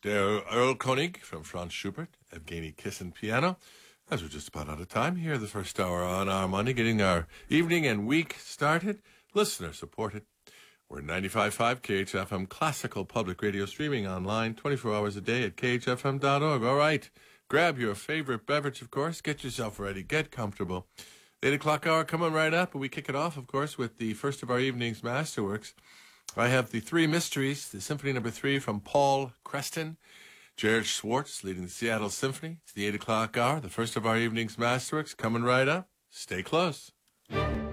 Der Earl Koenig from Franz Schubert, Evgeny Kissin piano. As we're just about out of time here, the first hour on our Monday, getting our evening and week started. Listener supported. We're 95.5 KHFM Classical Public Radio, streaming online 24 hours a day at khfm.org. All right, grab your favorite beverage, of course. Get yourself ready. Get comfortable. The 8 o'clock hour coming right up, and we kick it off, of course, with the first of our evening's masterworks. I have the Three Mysteries, the Symphony No. 3 from Paul Creston. Jared Schwartz leading the Seattle Symphony. It's the 8 o'clock hour, the first of our evening's masterworks coming right up. Stay close.